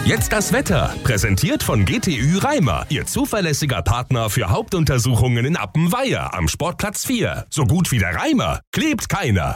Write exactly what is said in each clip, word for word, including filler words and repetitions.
Jetzt das Wetter, präsentiert von G T Ü Reimer, Ihr zuverlässiger Partner für Hauptuntersuchungen in Appenweier am Sportplatz vier. So gut wie der Reimer klebt keiner.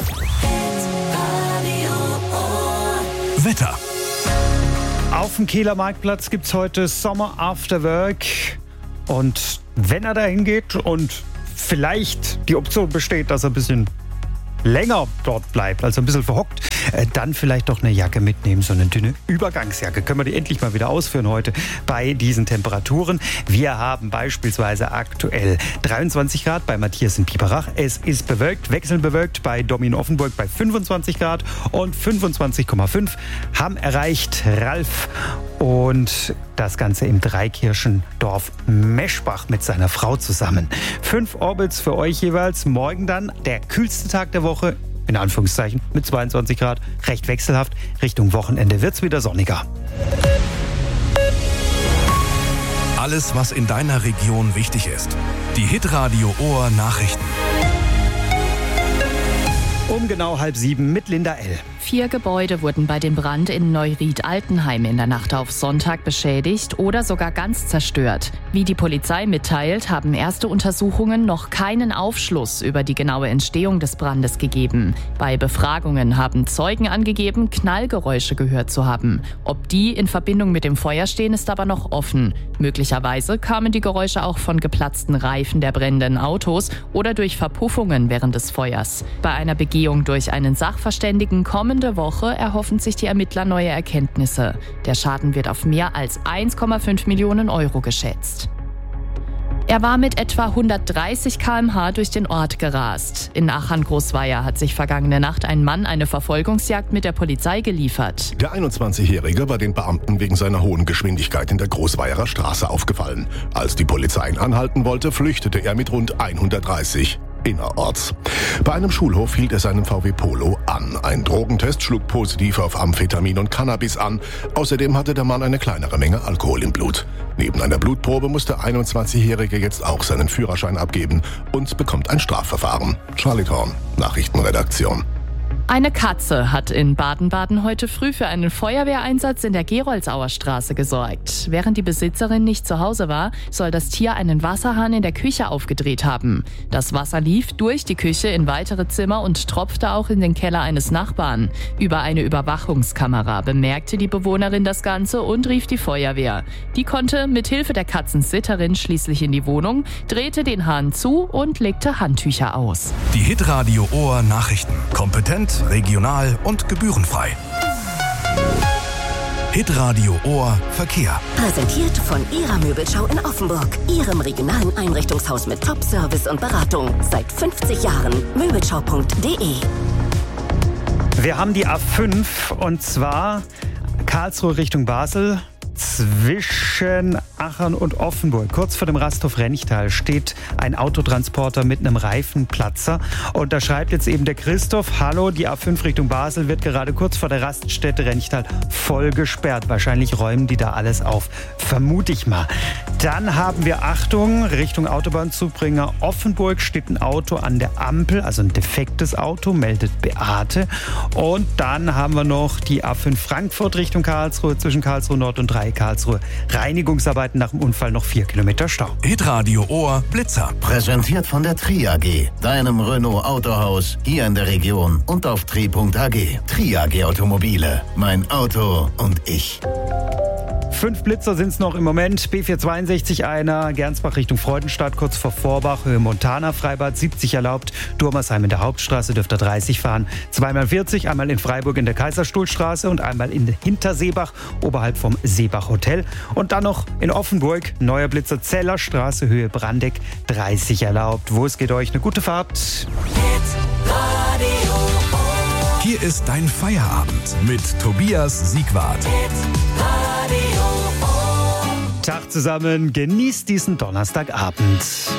Wetter. Auf dem Kieler Marktplatz gibt es heute Sommer After Work. Und wenn er dahin geht und vielleicht die Option besteht, dass er ein bisschen länger dort bleibt, also ein bisschen verhockt, dann vielleicht doch eine Jacke mitnehmen, so eine dünne Übergangsjacke. Können wir die endlich mal wieder ausführen heute bei diesen Temperaturen. Wir haben beispielsweise aktuell dreiundzwanzig Grad bei Matthias in Biberach. Es ist bewölkt, wechselnd bewölkt bei Domi in Offenburg bei fünfundzwanzig Grad und fünfundzwanzig Komma fünf haben erreicht Ralf und das Ganze im Dreikirchendorf Meschbach mit seiner Frau zusammen. Fünf Orbits für euch jeweils. Morgen dann der kühlste Tag der Woche, in Anführungszeichen, mit zweiundzwanzig Grad, recht wechselhaft. Richtung Wochenende wird's wieder sonniger. Alles, was in deiner Region wichtig ist. Die Hitradio Ohr Nachrichten. Um genau halb sieben mit Linda L. Vier Gebäude wurden bei dem Brand in Neuried-Altenheim in der Nacht auf Sonntag beschädigt oder sogar ganz zerstört. Wie die Polizei mitteilt, haben erste Untersuchungen noch keinen Aufschluss über die genaue Entstehung des Brandes gegeben. Bei Befragungen haben Zeugen angegeben, Knallgeräusche gehört zu haben. Ob die in Verbindung mit dem Feuer stehen, ist aber noch offen. Möglicherweise kamen die Geräusche auch von geplatzten Reifen der brennenden Autos oder durch Verpuffungen während des Feuers. Bei einer Begehung durch einen Sachverständigen kommende Woche erhoffen sich die Ermittler neue Erkenntnisse. Der Schaden wird auf mehr als eins Komma fünf Millionen Euro geschätzt. Er war mit etwa hundertdreißig Kilometer pro Stunde durch den Ort gerast. In Achern-Großweier hat sich vergangene Nacht ein Mann eine Verfolgungsjagd mit der Polizei geliefert. Der einundzwanzigjährige war den Beamten wegen seiner hohen Geschwindigkeit in der Großweierer Straße aufgefallen. Als die Polizei ihn anhalten wollte, flüchtete er mit rund hundertdreißig innerorts. Bei einem Schulhof hielt er seinen V W Polo an. Ein Drogentest schlug positiv auf Amphetamin und Cannabis an. Außerdem hatte der Mann eine kleinere Menge Alkohol im Blut. Neben einer Blutprobe muss der einundzwanzigjährige jetzt auch seinen Führerschein abgeben und bekommt ein Strafverfahren. Charlie Thorn, Nachrichtenredaktion. Eine Katze hat in Baden-Baden heute früh für einen Feuerwehreinsatz in der Geroldsauer Straße gesorgt. Während die Besitzerin nicht zu Hause war, soll das Tier einen Wasserhahn in der Küche aufgedreht haben. Das Wasser lief durch die Küche in weitere Zimmer und tropfte auch in den Keller eines Nachbarn. Über eine Überwachungskamera bemerkte die Bewohnerin das Ganze und rief die Feuerwehr. Die konnte mit Hilfe der Katzensitterin schließlich in die Wohnung, drehte den Hahn zu und legte Handtücher aus. Die Hitradio Ohr Nachrichten. Kompetent, regional und gebührenfrei. Hitradio Ohr Verkehr. Präsentiert von Ihrer Möbelschau in Offenburg. Ihrem regionalen Einrichtungshaus mit Top-Service und Beratung. Seit fünfzig Jahren. Möbelschau punkt de. Wir haben die A fünf und zwar Karlsruhe Richtung Basel. Zwischen Achern und Offenburg, kurz vor dem Rasthof Renchtal, steht ein Autotransporter mit einem Reifenplatzer. Und da schreibt jetzt eben der Christoph: Hallo, die A fünf Richtung Basel wird gerade kurz vor der Raststätte Renchtal voll gesperrt. Wahrscheinlich räumen die da alles auf, vermute ich mal. Dann haben wir Achtung, Richtung Autobahnzubringer Offenburg steht ein Auto an der Ampel, also ein defektes Auto, meldet Beate. Und dann haben wir noch die A fünf Frankfurt Richtung Karlsruhe, zwischen Karlsruhe Nord und drei Karlsruhe. Reinigungsarbeiten nach dem Unfall, noch vier Kilometer Stau. Hitradio Ohr Blitzer. Präsentiert von der Tri A G, deinem Renault Autohaus hier in der Region und auf tri punkt a g. Tri A G Automobile, mein Auto und ich. Fünf Blitzer sind es noch im Moment. B vierhundertzweiundsechzig einer, Gernsbach Richtung Freudenstadt, kurz vor Vorbach, Höhe Montana, Freibad siebzig erlaubt. Durmersheim in der Hauptstraße dürft ihr dreißig fahren. Zweimal vierzig, einmal in Freiburg in der Kaiserstuhlstraße und einmal in Hinterseebach, oberhalb vom Seebach Hotel. Und dann noch in Offenburg, neuer Blitzer Zellerstraße, Höhe Brandeck, dreißig erlaubt. Wo es geht euch, eine gute Fahrt. Hier ist dein Feierabend mit Tobias Siegwart. Tag zusammen, genießt diesen Donnerstagabend.